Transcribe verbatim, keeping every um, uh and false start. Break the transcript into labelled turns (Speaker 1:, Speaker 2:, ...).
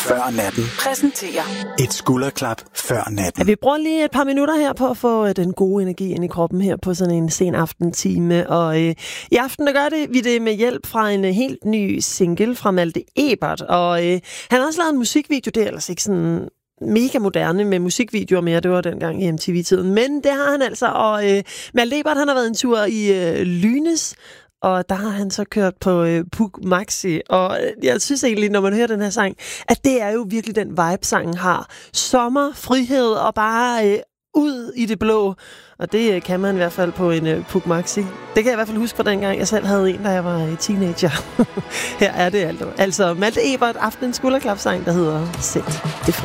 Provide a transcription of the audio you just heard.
Speaker 1: før natten
Speaker 2: præsenterer
Speaker 1: et skulderklap før natten.
Speaker 3: Ja, vi bruger lige et par minutter her på at få den gode energi ind i kroppen her på sådan en sen aftentime. Og øh, i aften der gør det vi det med hjælp fra en øh, helt ny single fra Malte Ebert. Og øh, han har også lavet en musikvideo, det er ellers ikke sådan mega moderne med musikvideoer mere, det var dengang i M T V-tiden. Men det har han altså, og øh, Malte Ebert han har været en tur i øh, Lynes, og der har han så kørt på øh, Puk Maxi, og øh, jeg synes egentlig, når man hører den her sang, at det er jo virkelig den vibe, sangen har. Sommer, frihed og bare øh, ud i det blå, og det øh, kan man i hvert fald på en øh, Puk Maxi. Det kan jeg i hvert fald huske fra dengang, jeg selv havde en, da jeg var øh, teenager. Her er det altså. Altså Malte Ebert, aftenens skulderklapsang, der hedder Sæt det fri.